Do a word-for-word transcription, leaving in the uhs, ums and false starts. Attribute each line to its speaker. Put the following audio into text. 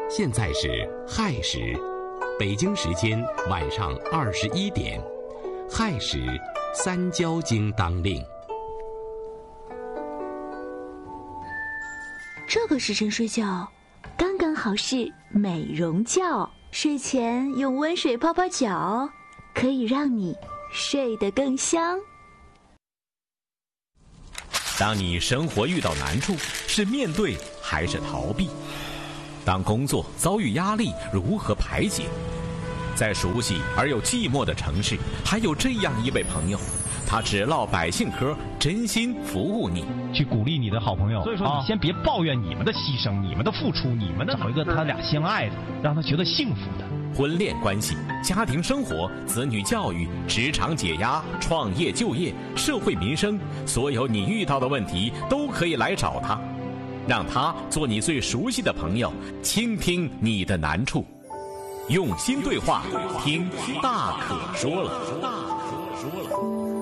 Speaker 1: 现在是亥时，北京时间晚上二十一点，亥时三焦经当令。
Speaker 2: 这个时辰睡觉，刚刚好是美容觉。睡前用温水泡泡脚，可以让你睡得更香。
Speaker 3: 当你生活遇到难处，是面对还是逃避？当工作遭遇压力，如何排解？在熟悉而又寂寞的城市，还有这样一位朋友，他只唠百姓嗑，真心服务你，
Speaker 4: 去鼓励你的好朋友。所以说，你先别抱怨你们的牺牲、你们的付出、你们的找一个他俩相爱的，让他觉得幸福的。
Speaker 3: 婚恋关系、家庭生活、子女教育、职场解压、创业就业、社会民生，所有你遇到的问题都可以来找他，让他做你最熟悉的朋友，倾听你的难处，用心对话，听大可说了。大可说了。